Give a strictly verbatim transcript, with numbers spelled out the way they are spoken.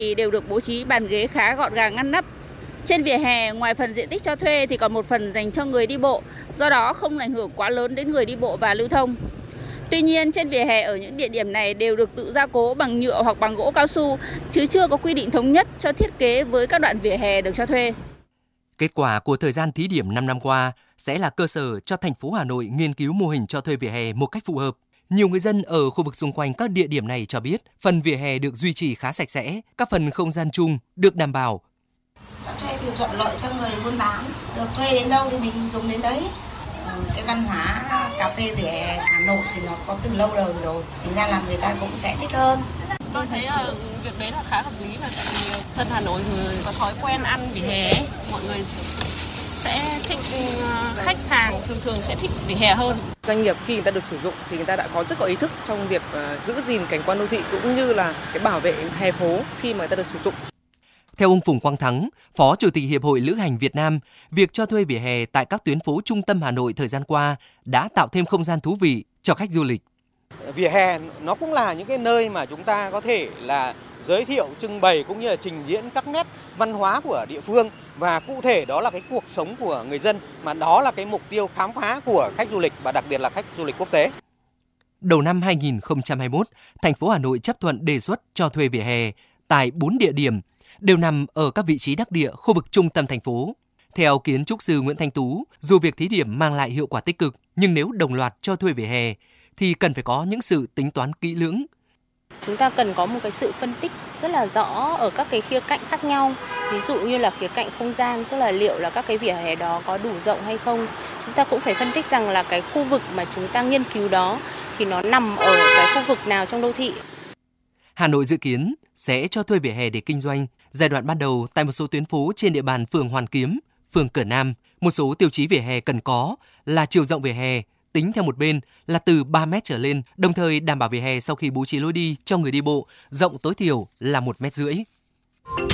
thì đều được bố trí bàn ghế khá gọn gàng ngăn nắp. Trên vỉa hè, ngoài phần diện tích cho thuê thì còn một phần dành cho người đi bộ, do đó không ảnh hưởng quá lớn đến người đi bộ và lưu thông. Tuy nhiên, trên vỉa hè ở những địa điểm này đều được tự gia cố bằng nhựa hoặc bằng gỗ cao su, chứ chưa có quy định thống nhất cho thiết kế với các đoạn vỉa hè được cho thuê. Kết quả của thời gian thí điểm năm năm qua sẽ là cơ sở cho thành phố Hà Nội nghiên cứu mô hình cho thuê vỉa hè một cách phù hợp. Nhiều người dân ở khu vực xung quanh các địa điểm này cho biết phần vỉa hè được duy trì khá sạch sẽ, các phần không gian chung được đảm bảo. Cho thuê thì thuận lợi cho người buôn bán, được thuê đến đâu thì mình dùng đến đấy. Cái văn hóa cà phê vỉa hè Hà Nội thì nó có từ lâu đời rồi, thành ra là người ta cũng sẽ thích hơn. Tôi thấy uh, việc đấy là khá hợp lý, mà tại vì dân Hà Nội người có thói quen ăn vỉa hè ấy. Mọi người sẽ thích uh, khách hàng thường thường sẽ thích vỉa hè hơn. Doanh nghiệp khi người ta được sử dụng thì người ta đã có rất có ý thức trong việc uh, giữ gìn cảnh quan đô thị cũng như là cái bảo vệ hè phố khi mà người ta được sử dụng. Theo ông Phùng Quang Thắng, Phó Chủ tịch Hiệp hội Lữ hành Việt Nam, việc cho thuê vỉa hè tại các tuyến phố trung tâm Hà Nội thời gian qua đã tạo thêm không gian thú vị cho khách du lịch. Vỉa hè nó cũng là những cái nơi mà chúng ta có thể là giới thiệu, trưng bày cũng như là trình diễn các nét văn hóa của địa phương, và cụ thể đó là cái cuộc sống của người dân, mà đó là cái mục tiêu khám phá của khách du lịch và đặc biệt là khách du lịch quốc tế. Đầu năm hai nghìn không trăm hai mươi mốt, thành phố Hà Nội chấp thuận đề xuất cho thuê vỉa hè tại bốn địa điểm, đều nằm ở các vị trí đắc địa khu vực trung tâm thành phố. Theo kiến trúc sư Nguyễn Thanh Tú, dù việc thí điểm mang lại hiệu quả tích cực, nhưng nếu đồng loạt cho thuê vỉa hè thì cần phải có những sự tính toán kỹ lưỡng. Chúng ta cần có một cái sự phân tích rất là rõ ở các cái khía cạnh khác nhau. Ví dụ như là khía cạnh không gian, tức là liệu là các cái vỉa hè đó có đủ rộng hay không. Chúng ta cũng phải phân tích rằng là cái khu vực mà chúng ta nghiên cứu đó thì nó nằm ở cái khu vực nào trong đô thị. Hà Nội dự kiến sẽ cho thuê vỉa hè để kinh doanh giai đoạn ban đầu tại một số tuyến phố trên địa bàn phường Hoàn Kiếm, phường Cửa Nam. Một số tiêu chí vỉa hè cần có là chiều rộng vỉa hè tính theo một bên là từ ba mét trở lên, đồng thời đảm bảo vỉa hè sau khi bố trí lối đi cho người đi bộ rộng tối thiểu là một mét rưỡi.